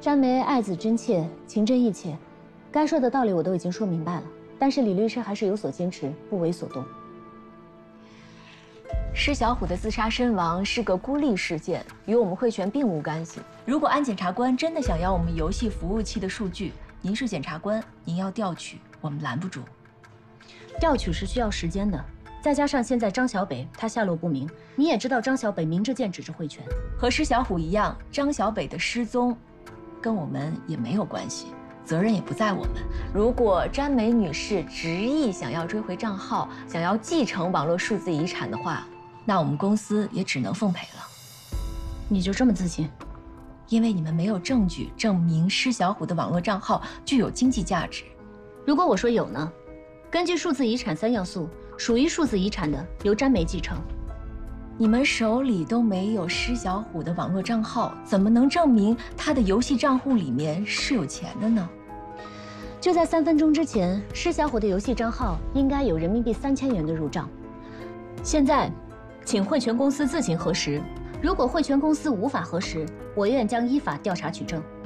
詹梅爱子君切，情真意切，该说的道理我都已经说明白了。但是李律师还是有所坚持，不为所动。 施小虎的自杀身亡是个孤立事件，与我们汇泉并无干系。如果安检察官真的想要我们游戏服务器的数据，您是检察官，您要调取，我们拦不住。 调取是需要时间的，再加上现在张小北他下落不明，你也知道张小北明着剑指着汇泉， 和施小虎一样，张小北的失踪跟我们也没有关系，责任也不在我们。如果詹梅女士执意想要追回账号，想要继承网络数字遗产的话，那我们公司也只能奉陪了。 你就这么自信？ 因为你们没有证据证明施小虎的网络账号具有经济价值。 如果我说有呢？根据数字遗产3要素，属于数字遗产的由詹梅继承。 你们手里都没有施小虎的网络账号，怎么能证明他的游戏账户里面是有钱的呢？ 就在3分钟之前，施小虎的游戏账号应该有人民币3000元的入账。现在，请汇泉公司自行核实。如果汇泉公司无法核实，我愿将依法调查取证。